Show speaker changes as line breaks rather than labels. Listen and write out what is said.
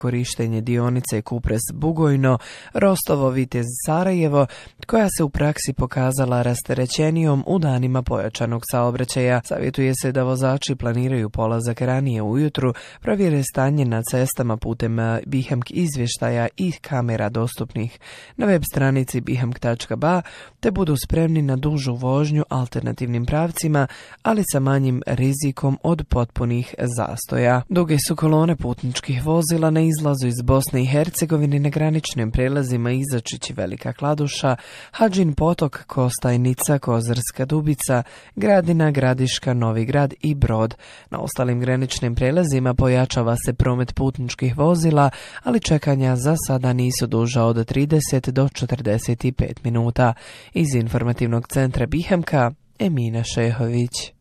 korištenje dionice Kupres-Bugojno, Rostovo-Vitez-Sarajevo, koja se u praksi pokazala rasterećenijom u danima pojačanog saobraćaja. Savjetuje se da vozači planiraju polazak ranije ujutru, provjere stanje na cestama putem Bihemk izvještaja i kamera dostupnih na web stranici bihemk.ba, te budu spremni na dužu vožnju alternativnim pravcima, ali sa manjim rizikom od potpunih zastoja. Duge su kolone putničkih vozila na izlazu iz Bosne i Hercegovine na graničnim prelazima Izačić i Velika Kladuša, Hadžin potok, Kostajnica, Kozarska Dubica, Gradina, Gradiška, Novi Grad i Brod. Na ostalim graničnim prelazima pojačava se promet putničkih vozila, ali čekanja za sada nisu duža od 30 do 45 minuta. Iz informativnog centra Bihemka, Emina Šehović.